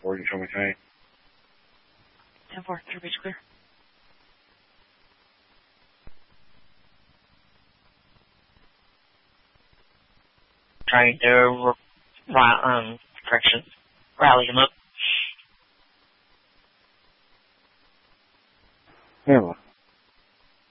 4, you can show me tonight. 10-4, through beach clear. Trying to, correction, rally him up. Yeah, well.